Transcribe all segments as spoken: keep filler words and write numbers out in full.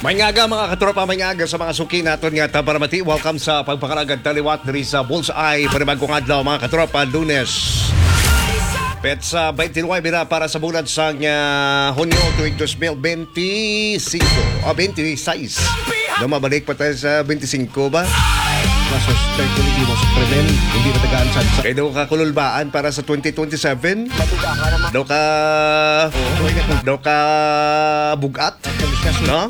Mayngaga mga katropa, mayngaga sa mga suki naton nga tabaramati. Welcome sa pagpakaragad taliwat diri sa Bullseye panibagong adlaw mga katropa, Lunes. Petsa twenty-nine na para sa bulan sa uh, Hunyo tuwing twenty twenty-five o twenty-six. No, mabalik pa tayo sa twenty-five ba? Masustay ko hindi mo sa premen, hindi matagaan sa kaya daw ka kululbaan para sa twenty twenty-seven. Daw ka daw ka bugat, no?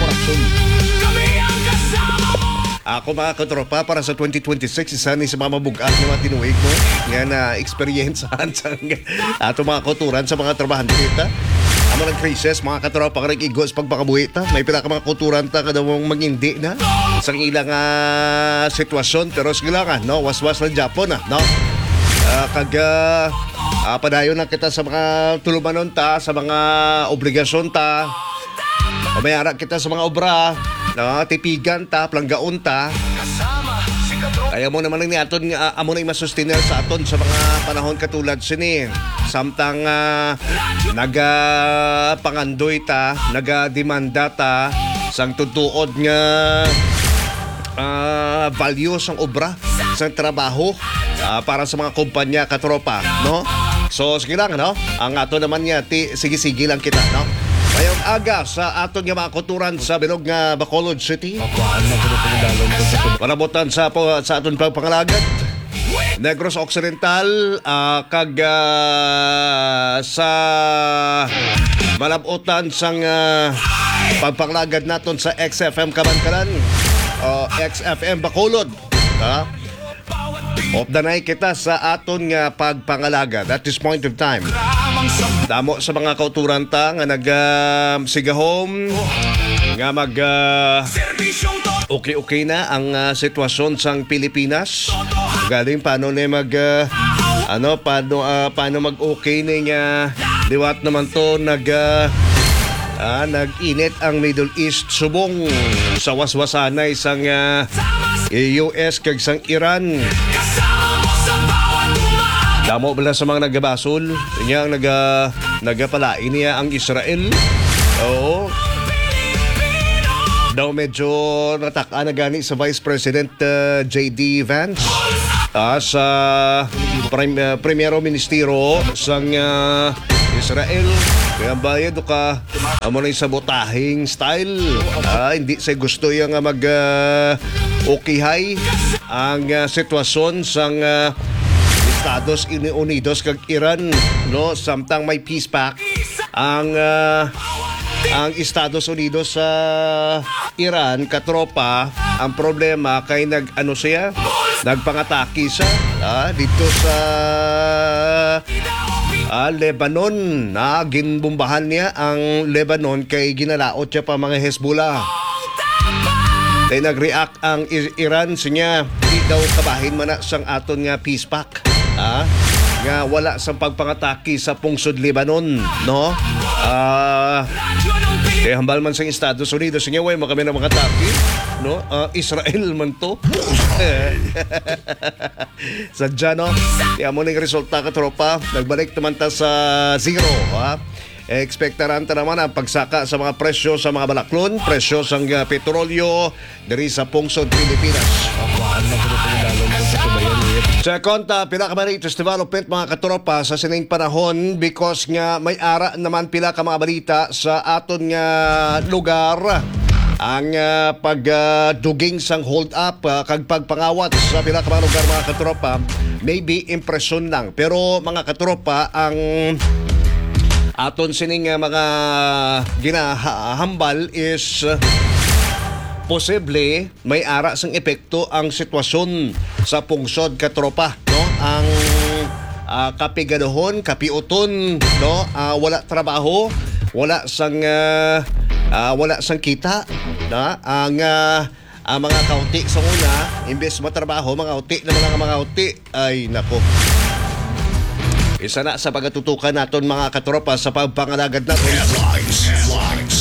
Ako mga katropa para sa twenty twenty-six, isa ni sa mga bugat na mga tinuig ko nga na experiencehan sa ato mga kuturan sa mga trabahan kita. Amo ng crisis mga katropa karang igos pagpakabuhi ta. May pila ka mga kuturan ta kada mong magindi na sa ilang uh, sitwasyon pero silangan no waswas lang Japon na no. Uh, kag uh, uh, padayon na kita sa mga tulumanon ta sa mga obligasyon ta. Pamayara kita sa mga obra, no, tipigan ta, planggaon ta. Kaya mo naman ni aton uh, amo na i-sustain sa aton sa mga panahon katulad sini. Samtang uh, naga pangandoy ta, naga demanda ta sang tutuod nga uh, value sang obra, sang trabaho uh, para sa mga kumpanya katropa, no? So sige lang, no? Ang ato naman niya ti sige-sige lang kita, no? Ngayong aga sa aton nga mga kuturan sa bilog nga Bacolod City. Panabutan sa sa aton pagpangalagat. Negros Occidental uh, kag uh, sa malabutan sang uh, pagpangalagat naton sa X F M Kabankaran o uh, X F M Bacolod. Ha? Of the night kita sa aton nga pagpangalagat at this point of time. Damo sa mga kauturan ta nga nag uh, sigahom nga mag uh, okay-okay na ang uh, sitwasyon sang Pilipinas. Galing paano na mag uh, ano paano uh, paano mag-okay na nga liwat naman to nag uh, uh, nag-init ang Middle East subong sa waswasanay sang uh, U S kag sang Iran. Damo bala sa mga nagabasol niya ang naga nagapalain niya ang Israel. Oo. Daw medyo nataka na gani sa Vice President uh, J D Vance uh, sa prim, uh, Primero Ministero sang uh, Israel. Kaya bayad ka amo na sabotahing style. Uh, hindi sa gusto yung uh, mag uh, okay ang uh, sitwasyon sang uh, Estados Unidos kag Iran, no, samtang may peace pact ang uh, ang Estados Unidos sa uh, Iran katropa. Ang problema kay nag ano siya nagpangatake sa uh, dito sa uh, Lebanon na uh, ginbombahan niya ang Lebanon kay ginalaot siya pa mga Hezbollah. Kay nag-react ang Iran siya di daw kabahin man na sang aton nga peace pact. Ah, nga wala sa pagpangatake sa pungsod Lebanon, no? Ah, uh, eh hambal man sa Estados Unidos nga way mo kami na makatake, no? Uh, Israel man to. Sadya, no? Kaya mo ning resulta ka tropa, nagbalik naman ta sa zero, ha? Ekspektaran ta naman ang pagsaka sa mga presyo sa mga balaklon, presyo sa uh, petrolyo diri sa pungsod Pilipinas. Sa konta, pila ka maritos development mga katropa sa sining panahon because nga may ara naman pila ka mga balita sa aton nga lugar ang uh, pagduging uh, sang hold up uh, kag pagpangawat sa pila ka mga lugar mga katropa. Maybe impression lang pero mga katropa ang aton sining uh, mga ginahambal is uh, posible may ara sang epekto ang sitwasyon sa pungsod katropa, no? Ang uh, kapigadohon, kapiuton, no? Uh, wala trabaho, wala sang uh, uh, wala sang kita, no? Ang uh, ang mga kaunti sa una, imbes matrabaho, mga uti na mga mga uti, ay nako. Isa na sa pagatutukan naton mga katropa sa pagpangalagad natin. Headlines, headlines.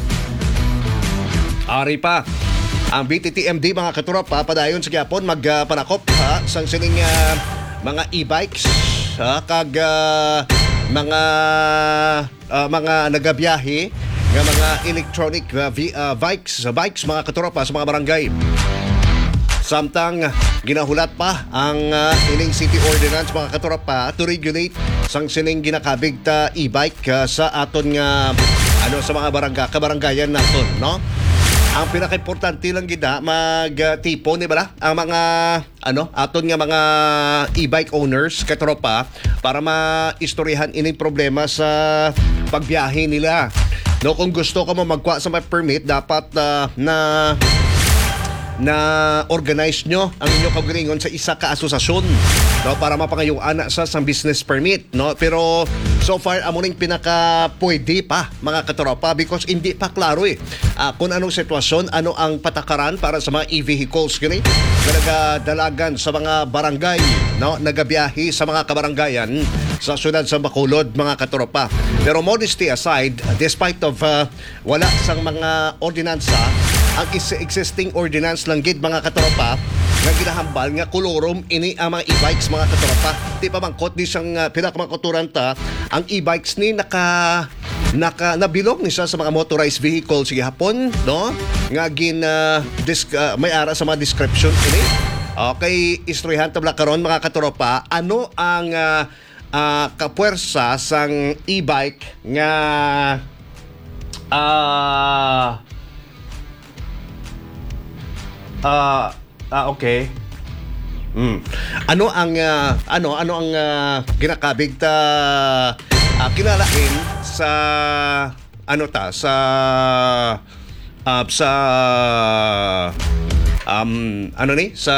Ari pa ang B T T M D mga katropa padayon sa gyapon magpanakop uh, ha sang sining uh, mga e-bikes ha kag uh, mga uh, mga nagabiyahe nga mga electronic uh, vi- uh, bikes, uh, bikes mga katropa sa mga barangay. Samtang ginahulat pa ang uh, ining city ordinance mga katropa to regulate sang sining ginakabig ta e-bike uh, sa aton nga ano sa mga barangay kabaranggayan naton, no? Ang pinaka-importante lang gida mag-tipo ni bala ang mga ano aton nga mga e-bike owners katropa para maistoryahan ining problema sa pagbiyahe nila. No, kung gusto ka mo magkuha sa may permit, dapat uh, na na organize nyo ang inyong kaugalingon sa isa ka asosasyon, no, para mapangayong anak sa sang business permit, no. Pero so far amo ning pinaka pwede pa mga katropa because hindi pa klaro eh uh, kung anong sitwasyon, ano ang patakaran para sa mga e-vehicles gani na nagadalagan sa mga barangay, no, nagabiyahe sa mga kabaranggayan sa syudad sa Bacolod mga katropa. Pero modesty aside, despite of uh, wala sang mga ordinansa, ang existing ordinance lang gid mga katropa nga ginahambal nga kolorom ini ang mga e-bikes mga katropa. Di pa mangkot di siyang uh, pinakamakaturan ta ang e-bikes ni naka naka nabilog ni siya sa mga motorized vehicles sige hapon, no, nga gin uh, disc, uh, may ara sa mga description ini. Okay, istoryahan tabla karon mga katropa, ano ang uh, uh, kapuwersa sang e-bike nga ah uh, Ah, uh, ah, okay. Mm. Ano ang uh, ano ano ang uh, ginakabig ta uh, kinalain sa ano ta sa uh, sa um ano ni sa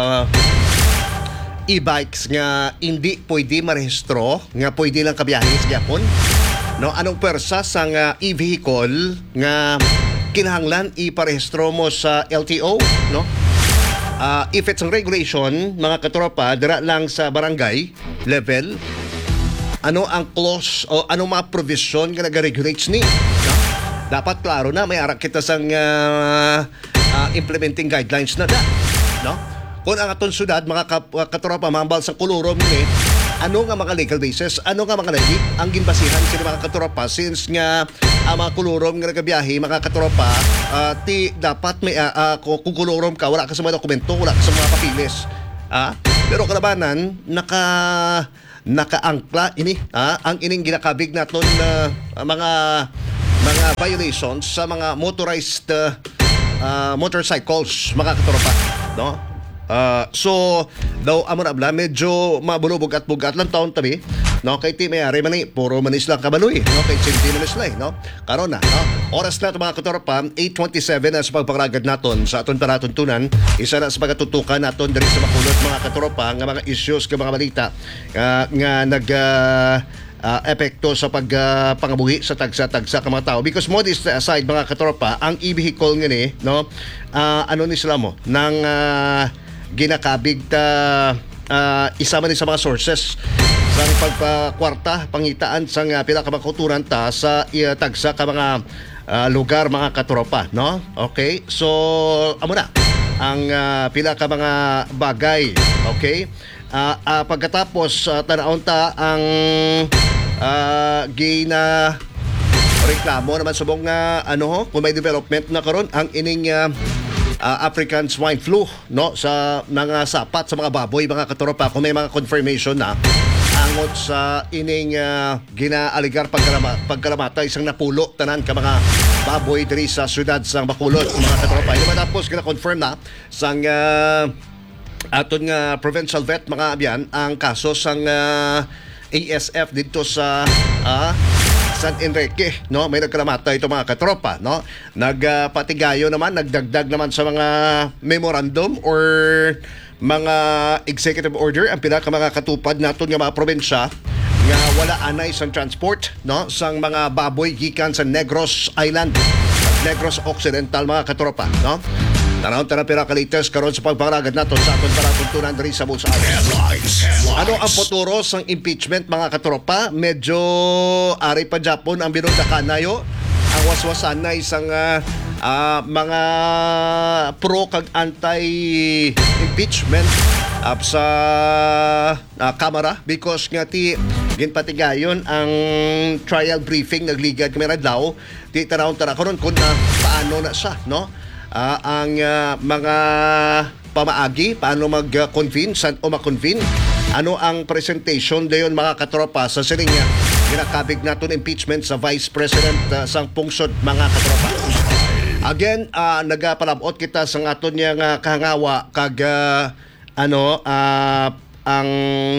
e-bikes nga hindi pwede marehistro, nga pwede lang kabiyahe sa Japon, no? Anong pwersa sang uh, e-vehicle nga kinahanglan iparehistro mo sa L T O, no? Uh, if it's ang regulation, mga katropa, dira lang sa barangay level, ano ang clause o ano mga provision nga nag-regulates ni, no? Dapat klaro na may arak kita sang uh, uh, implementing guidelines na da, no? Kung ang aton syudad, mga katropa, mambal sa kulurom ni, ano nga mga legal basis, ano nga mga legit ang ginbasihan sila mga katropa since nga ang mga kulurom nga nagabiyahe mga katropa, uh, ti dapat may uh, uh, kung kulurom ka wala ka sa mga dokumento, wala ka sa mga papilis, ah? Pero kalabanan naka nakaangkla ini ah, ang ining ginakabig naton uh, mga mga violations sa mga motorized uh, uh, motorcycles mga katropa, no? Uh, so, daw amo na bla, medyo mabulubog at bugat lang taon tabi, no? Kay ti mayari man eh, puro manis lang kabaloy, no? Kay sinti manis lang, no? Karon na, no? Oras na ito mga katorpa, eight twenty-seven na sa pagpakaragad naton sa aton panatuntunan, isa na sa pagatutukan naton diri sa Bacolod mga katorpa, nga mga issues, nga mga balita, uh, nga nag... Uh, Uh, epekto sa pagpangabuhi uh, sa tagsa-tagsa ka mga tao. Because modest aside mga katropa, ang e-vehicle nga ni, no, uh, ano ni sila mo, nang uh, ginakabig ta uh, isa man ni sa mga sources sang pagpakwarta, pangitaan sang uh, pinakamakuturan ta sa uh, tagsa ka mga uh, lugar mga katropa, no? Okay? So, amo na ang uh, pila ka mga bagay, okay? Uh, uh, pagkatapos uh, tanaon ta ang uh, gina reklamo naman subong nga uh, ano ho, kung may development na karon ang ining uh, uh, African swine flu, no, sa mga sapat sa mga baboy mga katropa, kung may mga confirmation na angot sa ining uh, ginaaligar pagkalama, pagkalamata isang napulo tanan ka mga baboy diri sa syudad sang Bacolod mga katropa. Yung matapos gina-confirm na sang uh, aton nga provincial vet mga abyan ang kaso sang uh, A S F dito sa uh, San Enrique, no? May nagkalamata ito mga katropa, no? Nagpatigayo uh, naman, nagdagdag naman sa mga memorandum or mga executive order ang pinaka mga katupad naton nga mga probinsya nga wala anay sang transport, no, sang mga baboy gikan sa Negros Island, Negros Occidental mga katropa, no? Tanawon ta na pira ka latest karon sa pagpangaragad naton sa aton paratuntunan diri sa Bulsa. Ano ang futuro sang impeachment mga katropa? Medyo ari pa Japon ang binunda kanayo. Ang waswasan na isang uh, uh, mga pro kag anti impeachment up sa uh, kamera because nga ti ginpatigayon ang trial briefing nagligad kami radlaw Di tanaw tanaw karon kung na paano na siya, no? Ah, ang ah, mga pamaagi, paano mag-convene, saan o ma-convene, ano ang presentation dayon mga katropa sa sining niya ginakabig naton impeachment sa Vice President uh, sang pungsod mga katropa. Again, uh, nagapalabot kita sa aton niya nga kahangawa kag uh, ano uh, ang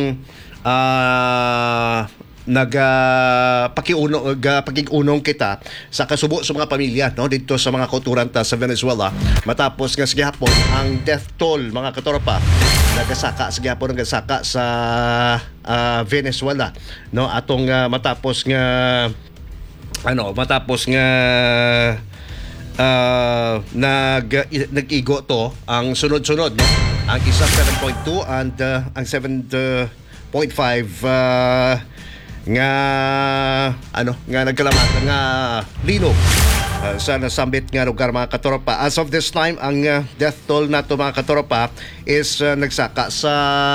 uh, nagapakiuno uh, pakigunong kita sa kasubo sa mga pamilya no dito sa mga kauturan ta sa Venezuela matapos nga sa gihapon ang death toll mga katropa nagasaka sa gihapon nagasaka sa uh, Venezuela no atong uh, matapos nga ano matapos nga uh, nag nag-igo to ang sunod-sunod no ang isa seven point two and uh, ang seven point five uh, nga ano nga nagkalamat nga linog uh, sa nasambit nga lugar mga katropa. As of this time ang uh, death toll nato mga katropa is uh, nagsaka sa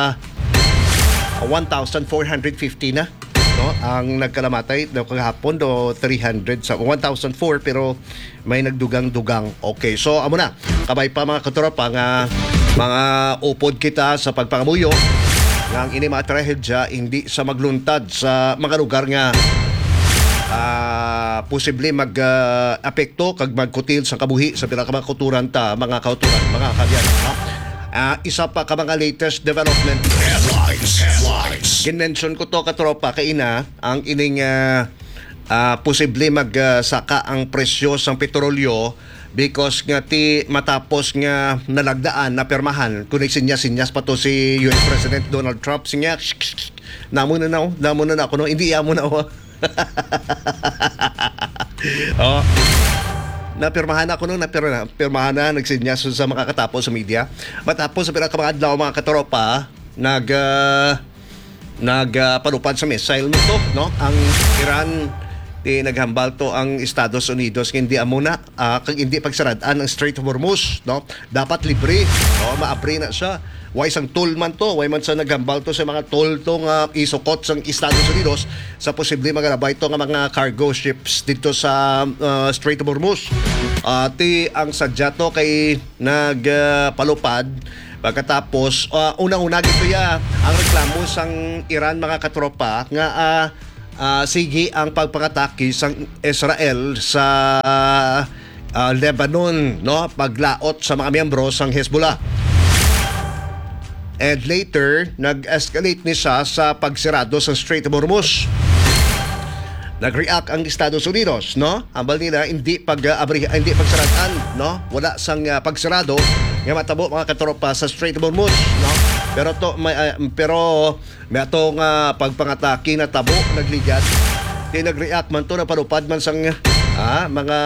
one thousand four hundred fifty na no ang nagkalamatay do kahapon do three hundred sa one thousand four pero may nagdugang-dugang. Okay, so amo na kabay pa mga katropa nga mga upod kita sa pagpangamuyo nga ang ini mga trahedya hindi sa magluntad sa mga lugar nga uh, posible mag-apekto uh, kag magkutil sa kabuhi sa pinakamakuturan ta mga kauturan mga kabyan. Uh, isa pa ka mga latest development headlines, headlines. Ginmention ko to katropa kay ina ang ining uh, uh, posible magsaka uh, ang presyo sang petrolyo because nga ti matapos nga nalagdaan na permahan kung sinyas-sinyas pa to si U S President Donald Trump sinya namo na na namo na na ako no hindi amo na oh. oh na permahan ako nung na permahan na nagsinyas sa mga katapos sa media matapos sa pinakamadlaw mga katropa nag uh, nag uh, palupad sa missile nito no ang Iran di naghambal to ang Estados Unidos hindi amo na uh, kag hindi pagsaradaan ang Strait of Hormuz no dapat libre no maapre na siya way sang toll man to way man sa naghambal to sa mga toll to nga isukot sang Estados Unidos sa posible magalabay to nga mga cargo ships dito sa uh, Strait of Hormuz uh, ti ang sadya to kay nagpalupad uh, pagkatapos uh, unang-una gito ya ang reklamo sang Iran mga katropa nga uh, Uh, sige ang pagpakatake sa Israel sa uh, Lebanon no paglaot sa mga miyembro sang Hezbollah. And later nag-escalate ni siya sa pagsirado sa Strait of Hormuz. Nag-react ang Estados Unidos no ambal nila hindi pag uh, abri, hindi pagsaradaan no wala sang uh, pagsirado nga matabo mga katropa sa Strait of Hormuz no pero to may uh, pero may atong uh, pagpangatake na tabo nagligat di nag-react man to na palupad man sang ah, mga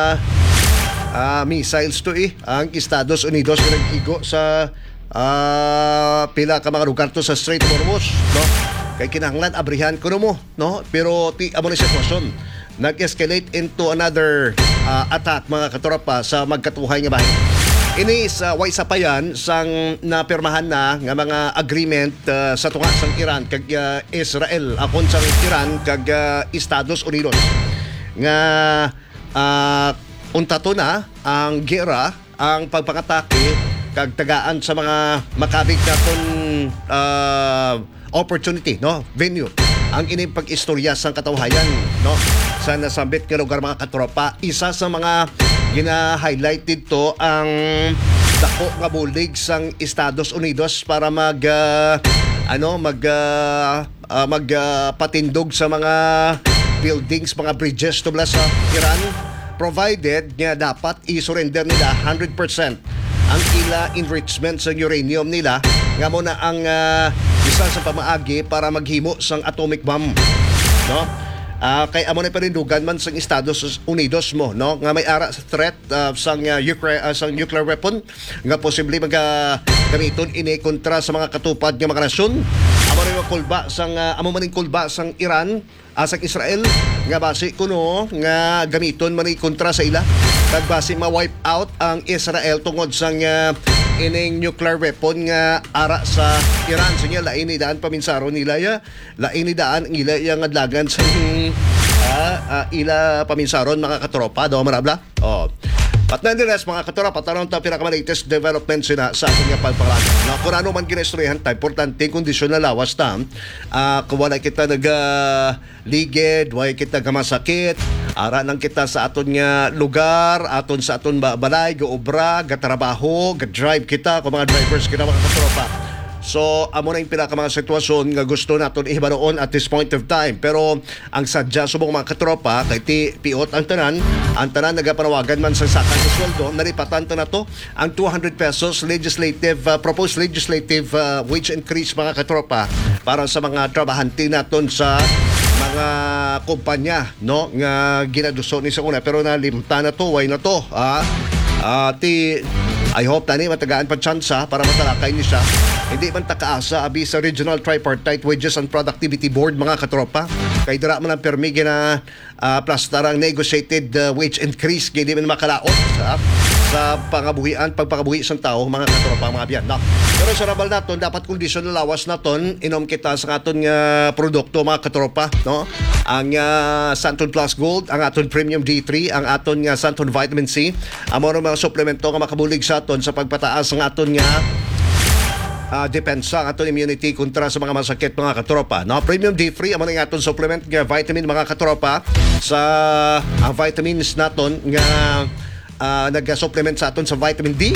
ah, missiles to eh ang Estados Unidos nga nag-igo sa ah, pila ka mga lugar to sa Strait of Hormuz no kay kinahanglan abrihan kuno mo no pero ti amo ni sitwasyon nag-escalate into another uh, attack mga katropa sa magkatuhay nga bahin. Ini sa way sa payan sang napirmahan na nga mga agreement uh, sa tunga sang Iran kag uh, Israel akon sang Iran kag uh, Estados Unidos nga uh, unta to na ang gera ang pagpakatake kag tagaan sa mga makabig naton uh, opportunity no venue ang ining pag-istorya sang katawhayan no sa nasambit nga lugar mga katropa isa sa mga gina-highlight dito ang dako nga bulig sang Estados Unidos para mag uh, ano mag uh, uh, magpatindog uh, sa mga buildings, mga bridges tubla sa Iran provided nga dapat i-surrender nila one hundred percent ang ila enrichment sa uranium nila nga mo na ang uh, isa sa pamaagi para maghimo sang atomic bomb no. Uh, kay amo na parindugan man sang Estados Unidos mo no nga may ara sa threat uh, sang uh, Ukraine uh, sang nuclear weapon nga posible maga gamiton ini kontra sa mga katupad nga mga nasyon amo rin kulba sang uh, amo maning kulba sang Iran uh, sang Israel nga base kuno nga gamiton man kontra sa ila kag base ma-wipe out ang Israel tungod sang uh, ining nuclear weapon nga ara sa Iran sa niya lain ni daan paminsaro nila ya lain ni daan ang ila yang adlagan sa uh, ila paminsaron mga katropa do marabla. Oh. But nonetheless, mga katropa, tanong ito pinaka-latest development sina sa ating pagpangalaga. Na kung ano man ginestoryahan tayo, importante kondisyon na lawas ta. Uh, kung wala kita nag-ligid, wala kita gamasakit, ara nang kita sa aton nga lugar, aton sa aton balay, gaobra, gatrabaho, ga-drive kita, kung mga drivers kita mga katropa. So, amo na yung pinaka mga sitwasyon nga gusto natin ihibanoon at this point of time. Pero, ang sadya subong mga katropa, kay ti piot ang tanan, ang tanan nagapanawagan man sa sakan sa sweldo, naripatan to na to, ang two hundred pesos legislative, uh, proposed legislative uh, wage increase mga katropa para sa mga trabahante naton sa mga kumpanya, no, nga ginaduso ni sa una. Pero nalimta na to, why na to, ah? Uh, ti I hope tani matagaan pa tsansa para matalakay ni siya. Hindi man takaasa abi sa Regional Tripartite Wages and Productivity Board mga katropa. Kay dira man ang permi gina uh, plastarang negotiated uh, wage increase kay di man makalaot sa sa pangabuhian pagpakabuhi sa tao mga katropa mga biyan. No? Pero sa rabal naton dapat kondisyon na lawas naton inom kita sa aton nga produkto mga katropa, no? Ang uh, Santon Plus Gold, ang aton Premium D three, ang aton nga Santon Vitamin C, amo mga suplemento nga makabulig sa aton sa pagpataas ng aton nga uh, depensa, ang aton immunity kontra sa mga masakit mga katropa. No? Premium D three, amo nga aton supplement nga vitamin mga katropa sa ang vitamins naton nga uh, nag-supplement sa aton sa vitamin D.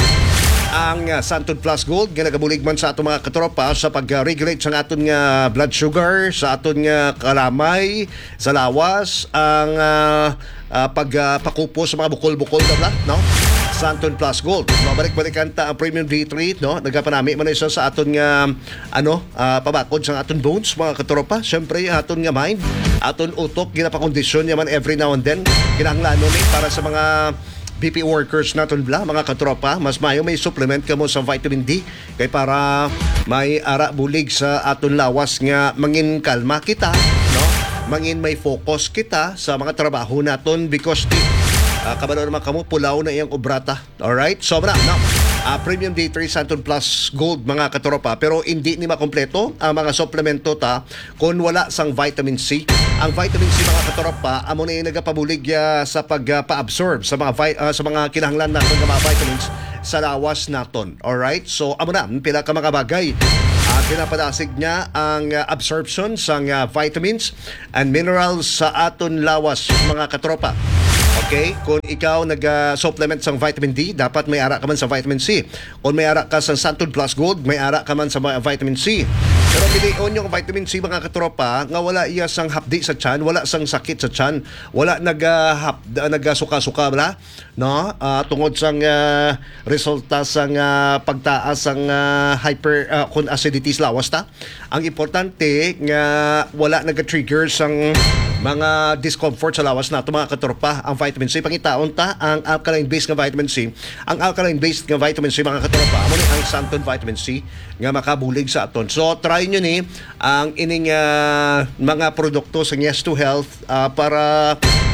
Ang uh, Santon Plus Gold nga nagabulig man sa aton mga katropa sa pag-regulate sa aton nga blood sugar, sa aton nga kalamay, sa lawas, ang uh, uh, pagpakupo uh, sa mga bukol-bukol na bla, no? Santon Plus Gold. Mabalik-balikan ta ang Premium D three, no? Nagapanami man isa sa aton nga ano, uh, pabakod sa aton bones mga katropa. Syempre aton nga mind, aton utok ginapakondisyon yaman every now and then. Kinahanglan ni para sa mga B P workers naton bla mga katropa, mas mayo may supplement kamo sa vitamin D kay para may ara bulig sa aton lawas nga mangin kalma kita, no? Mangin may focus kita sa mga trabaho naton because di uh, kabalo naman kamo pulaw na iyang obrata. Alright? Sobra, no? Uh, Premium D three Santon Plus Gold mga katropa, pero hindi ni makompleto ang mga supplemento ta kung wala sang vitamin C. Ang vitamin C mga katropa amo na yung nagapabulig uh, sa pagpa-absorb uh, sa mga vi- uh, sa mga kinahanglan naton nga mga vitamins sa lawas naton. Alright? So amo na pila ka mga bagay. Uh, pinapadasig niya ang uh, absorption sa uh, vitamins and minerals sa aton lawas mga katropa. Okay? Kung ikaw nag-supplement sa vitamin D, dapat may ara ka man sa vitamin C. Kung may ara ka sa Santon Plus Gold, may ara ka man sa vitamin C. Pero piliin yung vitamin C mga katropa, nga wala iya sang hapdi sa tiyan, wala sang sakit sa tiyan, wala nag-hap, nag-suka-suka bala, no? Uh, tungod sang uh, resulta sang uh, pagtaas sang uh, hyper uh, kun acidity sa lawas ta. Ang importante nga wala nag-trigger sang mga discomfort sa lawas nato mga katropa. Ang vitamin C pangitaon ta ang alkaline based nga vitamin C. Ang alkaline based nga vitamin C mga katropa amo ni ang Santon Vitamin C nga makabulig sa aton. So try nyo ni ang ining uh, mga produkto sa Yes to Health uh, para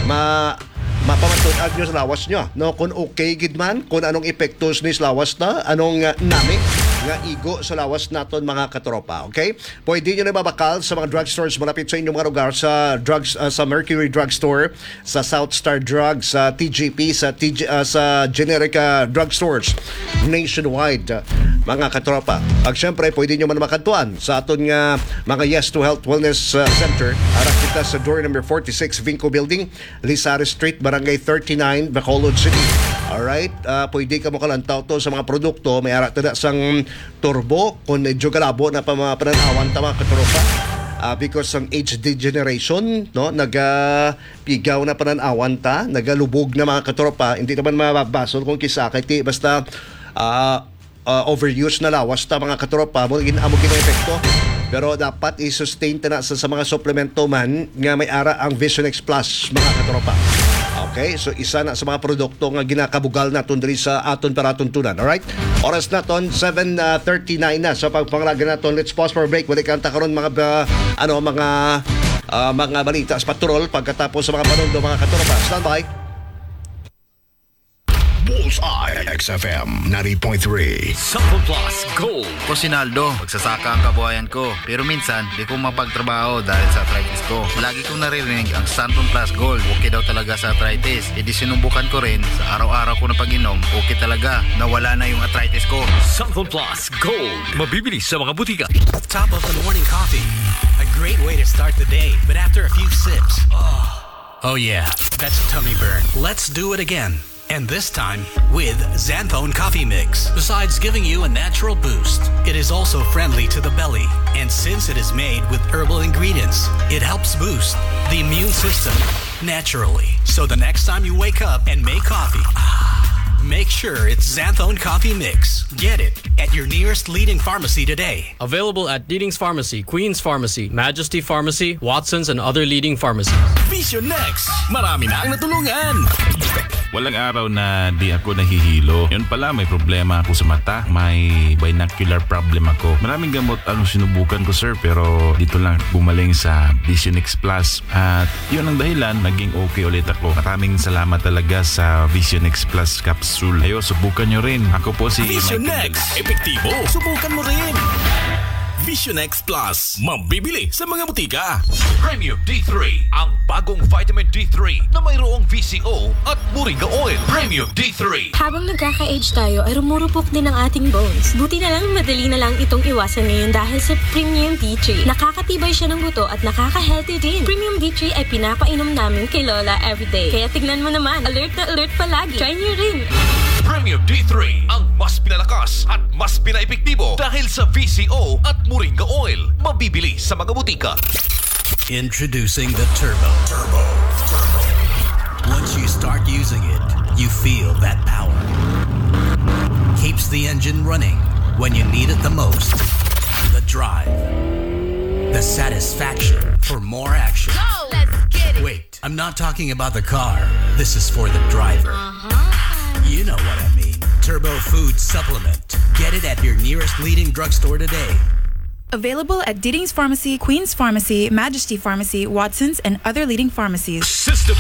ma mapamatunan nyo sa lawas nyo, no? Kung okay gid man, kung anong epektos ni sa lawas na, anong uh, nami nga igo sa lawas naton mga katropa, okay? Pwede nyo na babakal sa mga drugstores malapit sa inyong mga lugar, sa drugs uh, sa Mercury Drugstore, sa South Star Drugs, sa T G P, sa T G, uh, sa generic uh, drugstores nationwide, uh, mga katropa. Pag syempre, pwede nyo man makatuan sa aton nga mga Yes to Health Wellness uh, Center. Arak kita sa door number forty-six Vinco Building, Lizares Street, Barangay thirty-nine, Bacolod City. Alright, uh, pwede ka mo kalantaw to sa mga produkto. May arak tada sang turbo, kung medyo kalabo na pananawan ta mga katropa. Uh, because ng age degeneration, no, nagapigaw na pananawan ta, nagalubog na mga katropa. Hindi naman mababasol kung kisakit, basta uh, uh, overuse na lawas ta mga katropa mo, ginamo gina-epekto. Pero dapat i-sustain ta na sa, sa mga supplemento man nga may ara ang Vision X Plus mga katropa. Okay, so isa na sa mga produkto nga ginakabugal naton diri sa aton para tuntunan. Alright? Oras naton seven thirty-nine na sa pagpangalaga naton. Let's pause for a break. Balik kanta karon mga uh, ano mga uh, mga balita sa patrol pagkatapos sa mga panundo mga katropa. Stand by. Bullseye X F M ninety point three. Sample Plus Gold. Ko Sinaldo, magsasaka ang kabuhayan ko. Pero minsan, di ko mapagtrabaho dahil sa arthritis ko. Lagi kong naririnig ang Santon Plus Gold. Okay daw talaga sa arthritis. E di sinubukan ko rin. Sa araw-araw ko na pag-inom, okay talaga. Nawala na yung arthritis ko. Sample Plus Gold. Mabibili sa mga butika. Top of the morning coffee. A great way to start the day. But after a few sips, oh, oh yeah, that's a tummy burn. Let's do it again. And this time with Xanthone Coffee Mix. Besides giving you a natural boost, it is also friendly to the belly. And since it is made with herbal ingredients, it helps boost the immune system naturally. So the next time you wake up and make coffee, make sure it's Xanthone Coffee Mix. Get it at your nearest leading pharmacy today. Available at Leading's Pharmacy, Queen's Pharmacy, Majesty Pharmacy, Watson's, and other leading pharmacies. Vision Next! Marami na ang natulungan! Walang araw na di ako nahihilo. Yun pala, may problema ako sa mata. May binocular problem ako. Maraming gamot ang sinubukan ko, sir, pero dito lang bumaling sa Vision X Plus. At yun ang dahilan, naging okay ulit ako. Maraming salamat talaga sa Vision X Plus capsule. Ayo, subukan nyo rin. Ako po si Vision Michael Next! Del- Epektibo! Subukan mo rin! Vision X Plus. Mabibili sa mga butika. Premium D three. Ang bagong vitamin D three na mayroong V C O at Moringa Oil. Premium D three. Habang nagkaka-age tayo ay rumurupok din ang ating bones. Buti na lang madali na lang itong iwasan ngayon dahil sa Premium D three. Nakakatibay siya ng buto at nakaka-healthy din. Premium D three ay pinapainom namin kay Lola everyday. Kaya tignan mo naman, alert na alert palagi. Try niyo rin. Premium D three. Ang mas pinalakas at mas pinaepektibo dahil sa V C O at Moringa Oil. Mabibili sa mga butika. Introducing the Turbo. Turbo. Turbo. Once you start using it, you feel that power. Keeps the engine running when you need it the most. The drive. The satisfaction for more action. Go! Let's get it! Wait, I'm not talking about the car. This is for the driver. Uh-huh. You know what I mean. Turbo Food Supplement. Get it at your nearest leading drugstore today. Available at Leading's Pharmacy, Queen's Pharmacy, Majesty Pharmacy, Watson's, and other leading pharmacies. System